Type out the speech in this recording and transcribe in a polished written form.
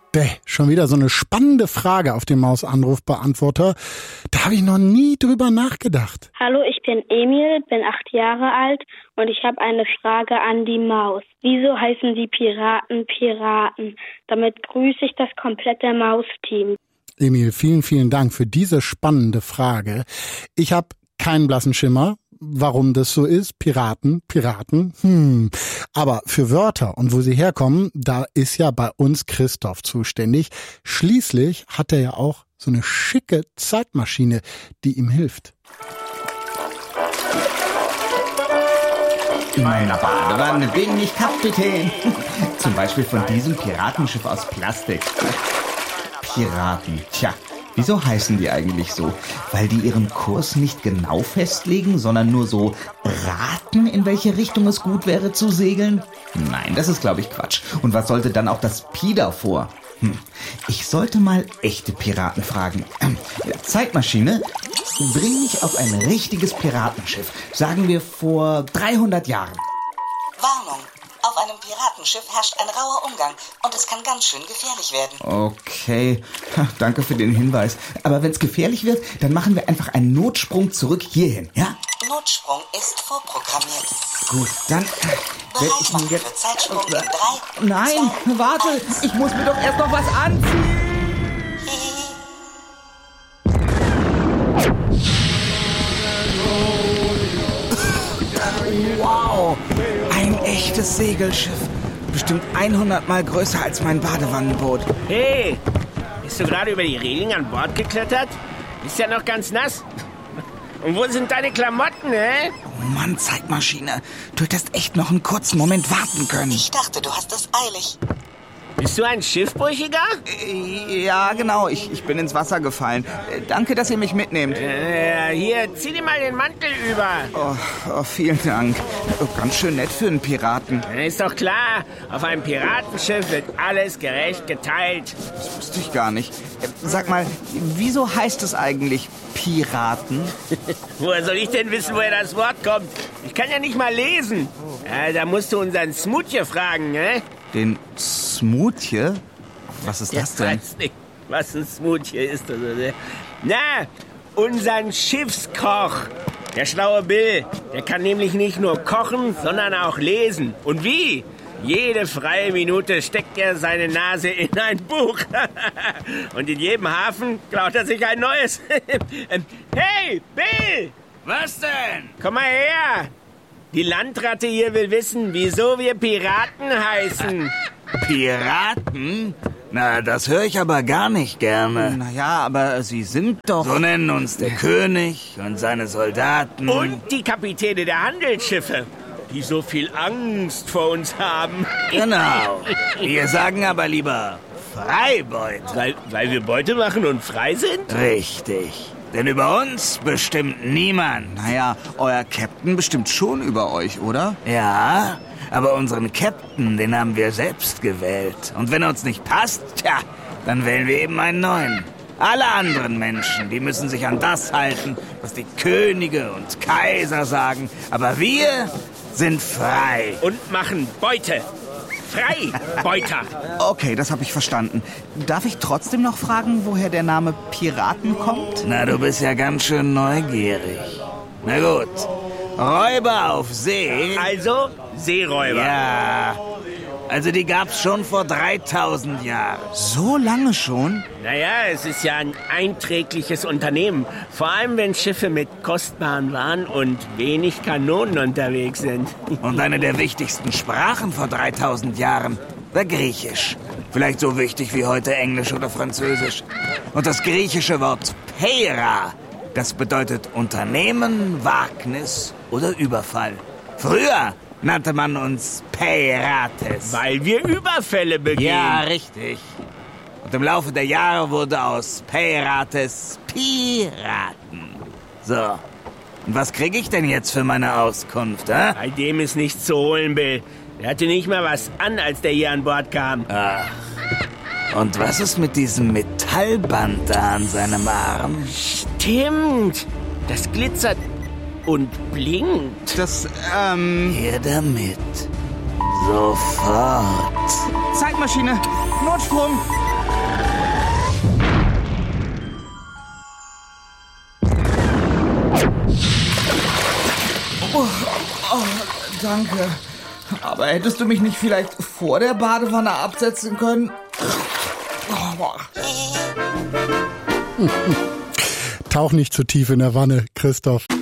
Schon wieder so eine spannende Frage auf dem Maus-Anrufbeantworter. Da habe ich noch nie drüber nachgedacht. Hallo, ich bin Emil, bin 8 Jahre alt und ich habe eine Frage an die Maus. Wieso heißen die Piraten Piraten? Damit grüße ich das komplette Maus-Team. Emil, vielen, vielen Dank für diese spannende Frage. Ich habe keinen blassen Schimmer, warum das so ist. Piraten. Aber für Wörter und wo sie herkommen, da ist ja bei uns Christoph zuständig. Schließlich hat er ja auch so eine schicke Zeitmaschine, die ihm hilft. In meiner Badewanne bin ich Kapitän. Zum Beispiel von diesem Piratenschiff aus Plastik. Piraten, tja. Wieso heißen die eigentlich so? Weil die ihren Kurs nicht genau festlegen, sondern nur so raten, in welche Richtung es gut wäre zu segeln? Nein, das ist, glaube ich, Quatsch. Und was sollte dann auch das Pi davor? Ich sollte mal echte Piraten fragen. Zeitmaschine, bring mich auf ein richtiges Piratenschiff. Sagen wir vor 300 Jahren. Warnung! Auf einem Piratenschiff herrscht ein rauer Umgang und es kann ganz schön gefährlich werden. Okay, danke für den Hinweis. Aber wenn es gefährlich wird, dann machen wir einfach einen Notsprung zurück hierhin, ja? Notsprung ist vorprogrammiert. Gut, dann werde ich mir jetzt... Für Zeitsprung in 3, Nein, 2, warte, 1. ich muss mir doch erst noch was anziehen. Wow, ein echtes Segelschiff. Bestimmt 100 Mal größer als mein Badewannenboot. Hey, bist du gerade über die Reling an Bord geklettert? Bist ja noch ganz nass. Und wo sind deine Klamotten, hä? Oh Mann, Zeitmaschine. Du hättest echt noch einen kurzen Moment warten können. Ich dachte, du hast es eilig. Bist du ein Schiffbrüchiger? Ja, genau. Ich bin ins Wasser gefallen. Danke, dass ihr mich mitnehmt. Hier, zieh dir mal den Mantel über. Oh, vielen Dank. Ganz schön nett für einen Piraten. Ist doch klar, auf einem Piratenschiff wird alles gerecht geteilt. Das wusste ich gar nicht. Sag mal, wieso heißt es eigentlich Piraten? Woher soll ich denn wissen, woher das Wort kommt? Ich kann ja nicht mal lesen. Da musst du unseren Smoothie fragen, ne? Den Smoothie? Was ist das denn? Ich weiß nicht, was ein Smoothie ist. Na, unseren Schiffskoch. Der schlaue Bill. Der kann nämlich nicht nur kochen, sondern auch lesen. Und wie? Jede freie Minute steckt er seine Nase in ein Buch. Und in jedem Hafen klaut er sich ein neues. Hey, Bill! Was denn? Komm mal her! Die Landratte hier will wissen, wieso wir Piraten heißen. Piraten? Na, das höre ich aber gar nicht gerne. Naja, aber Sie sind doch... So nennen uns der König und seine Soldaten. Und die Kapitäne der Handelsschiffe, die so viel Angst vor uns haben. Genau. Wir sagen aber lieber Freibeuter. Weil wir Beute machen und frei sind? Richtig. Denn über uns bestimmt niemand. Naja, euer Captain bestimmt schon über euch, oder? Ja, aber unseren Captain, den haben wir selbst gewählt. Und wenn er uns nicht passt, tja, dann wählen wir eben einen neuen. Alle anderen Menschen, die müssen sich an das halten, was die Könige und Kaiser sagen. Aber wir sind frei. Und machen Beute. Freibeuter. Okay, das habe ich verstanden. Darf ich trotzdem noch fragen, woher der Name Piraten kommt? Na, du bist ja ganz schön neugierig. Na gut, Räuber auf See. Also Seeräuber. Ja, also die gab's schon vor 3000 Jahren. So lange schon? Naja, es ist ja ein einträgliches Unternehmen. Vor allem, wenn Schiffe mit kostbaren Waren und wenig Kanonen unterwegs sind. Und eine der wichtigsten Sprachen vor 3000 Jahren war Griechisch. Vielleicht so wichtig wie heute Englisch oder Französisch. Und das griechische Wort Pera, das bedeutet Unternehmen, Wagnis oder Überfall. Früher nannte man uns Pirates. Weil wir Überfälle begehen. Ja, richtig. Und im Laufe der Jahre wurde aus Pirates Piraten. So, und was kriege ich denn jetzt für meine Auskunft, hä? Bei dem ist nichts zu holen, Bill. Der hatte nicht mal was an, als der hier an Bord kam. Ach. Und was ist mit diesem Metallband da an seinem Arm? Stimmt. Das glitzert und blinkt. Das, Her damit. Sofort. Zeitmaschine! Notsprung! Oh, danke. Aber hättest du mich nicht vielleicht vor der Badewanne absetzen können? Tauch nicht zu tief in der Wanne, Christoph.